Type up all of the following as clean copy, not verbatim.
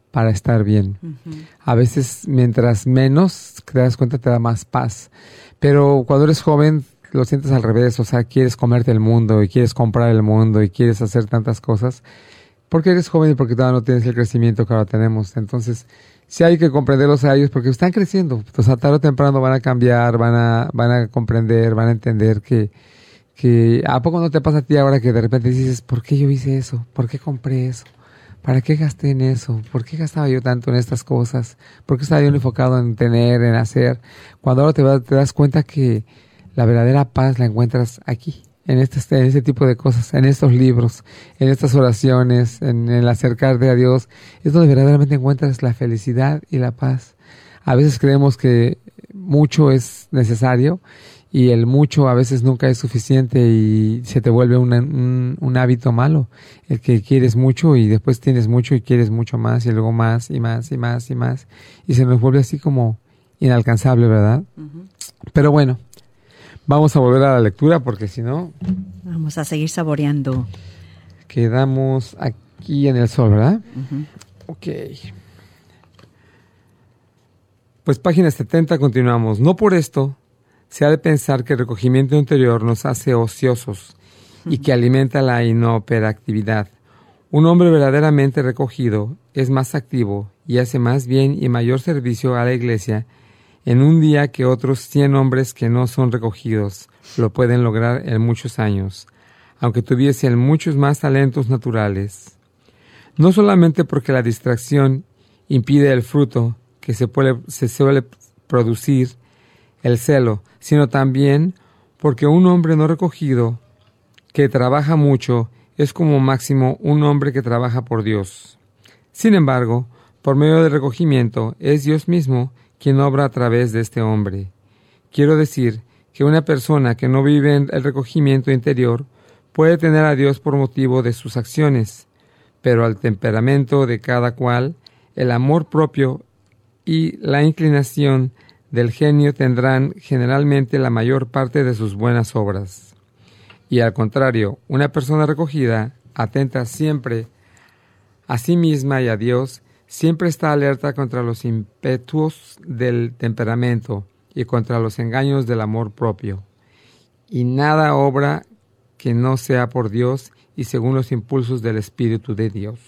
para estar bien. Uh-huh. A veces, mientras menos te das cuenta, te da más paz. Pero cuando eres joven, lo sientes al revés. O sea, quieres comerte el mundo y quieres comprar el mundo y quieres hacer tantas cosas. Porque eres joven y porque todavía no tienes el crecimiento que ahora tenemos. Entonces, sí hay que comprenderlos a ellos porque están creciendo. O sea, tarde o temprano van a cambiar, van a comprender, van a entender que ¿a poco no te pasa a ti ahora que de repente dices, ¿por qué yo hice eso? ¿Por qué compré eso? ¿Para qué gasté en eso? ¿Por qué gastaba yo tanto en estas cosas? ¿Por qué estaba yo enfocado en tener, en hacer? Cuando ahora te das cuenta que la verdadera paz la encuentras aquí, en este tipo de cosas, en estos libros, en estas oraciones, en el acercarte a Dios, es donde verdaderamente encuentras la felicidad y la paz. A veces creemos que mucho es necesario y el mucho a veces nunca es suficiente y se te vuelve un hábito malo, el que quieres mucho y después tienes mucho y quieres mucho más y luego más y más y más y más y se nos vuelve así como inalcanzable, ¿verdad? Uh-huh. Pero bueno, vamos a volver a la lectura porque si no... Vamos a seguir saboreando. Quedamos aquí en el sol, ¿verdad? Uh-huh. Ok. Pues página 70 continuamos. No por esto se ha de pensar que el recogimiento interior nos hace ociosos y que alimenta la inoperatividad. Un hombre verdaderamente recogido es más activo y hace más bien y mayor servicio a la iglesia en un día que otros 100 hombres que no son recogidos lo pueden lograr en muchos años, aunque tuviesen muchos más talentos naturales. No solamente porque la distracción impide el fruto que se suele producir, el celo, sino también porque un hombre no recogido que trabaja mucho es como máximo un hombre que trabaja por Dios. Sin embargo, por medio del recogimiento es Dios mismo quien obra a través de este hombre. Quiero decir que una persona que no vive en el recogimiento interior puede tener a Dios por motivo de sus acciones, pero al temperamento de cada cual, el amor propio y la inclinación del genio tendrán generalmente la mayor parte de sus buenas obras. Y al contrario, una persona recogida, atenta siempre a sí misma y a Dios, siempre está alerta contra los ímpetus del temperamento y contra los engaños del amor propio. Y nada obra que no sea por Dios y según los impulsos del Espíritu de Dios.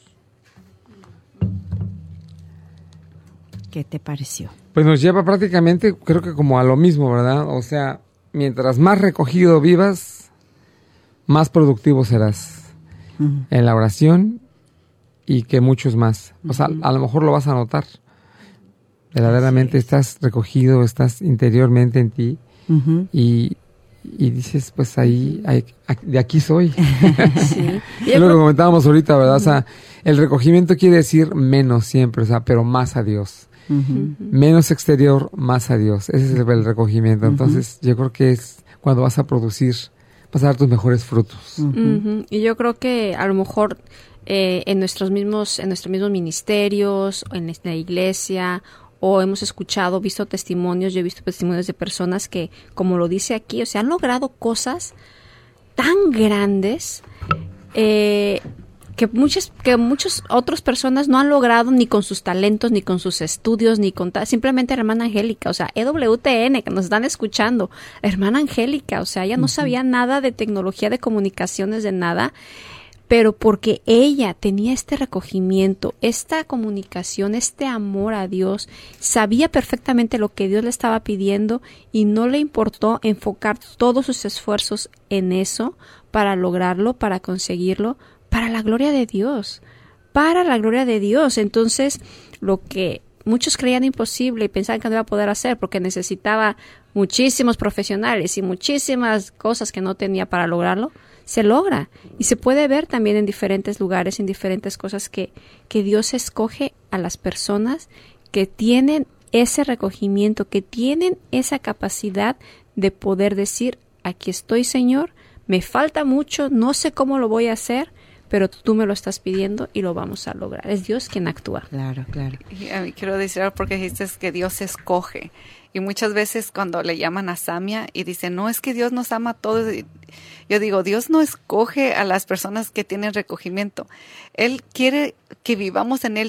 ¿Qué te pareció? Pues nos lleva prácticamente, creo que como a lo mismo, ¿verdad? O sea, mientras más recogido vivas, más productivo serás uh-huh. en la oración y que muchos más. O sea, a lo mejor lo vas a notar. Verdaderamente estás recogido, estás interiormente en ti uh-huh. y dices, pues ahí, de aquí soy. Sí. Es lo que comentábamos ahorita, ¿verdad? Uh-huh. O sea, el recogimiento quiere decir menos siempre, o sea, pero más a Dios. Uh-huh. Menos exterior, más a Dios. Ese es el recogimiento. Uh-huh. Entonces, yo creo que es cuando vas a producir, vas a dar tus mejores frutos. Uh-huh. Uh-huh. Y yo creo que a lo mejor en nuestros mismos ministerios, en la iglesia, o hemos escuchado, visto testimonios, yo he visto testimonios de personas que, como lo dice aquí, o sea, han logrado cosas tan grandes que muchas otras personas no han logrado ni con sus talentos, ni con sus estudios, ni con simplemente la hermana Angélica, o sea, EWTN, que nos están escuchando, la hermana Angélica, o sea, ella no sabía nada de tecnología, de comunicaciones, de nada, pero porque ella tenía este recogimiento, esta comunicación, este amor a Dios, sabía perfectamente lo que Dios le estaba pidiendo y no le importó enfocar todos sus esfuerzos en eso para lograrlo, para conseguirlo, para la gloria de Dios, para la gloria de Dios. Entonces, lo que muchos creían imposible y pensaban que no iba a poder hacer porque necesitaba muchísimos profesionales y muchísimas cosas que no tenía para lograrlo, se logra. Y se puede ver también en diferentes lugares, en diferentes cosas que Dios escoge a las personas que tienen ese recogimiento, que tienen esa capacidad de poder decir, aquí estoy, Señor, me falta mucho, no sé cómo lo voy a hacer, pero tú me lo estás pidiendo y lo vamos a lograr. Es Dios quien actúa. Claro, claro. Y quiero decir algo porque dijiste que Dios escoge. Y muchas veces cuando le llaman a Samia y dicen, no, es que Dios nos ama a todos. Yo digo, Dios no escoge a las personas que tienen recogimiento. Él quiere que vivamos en Él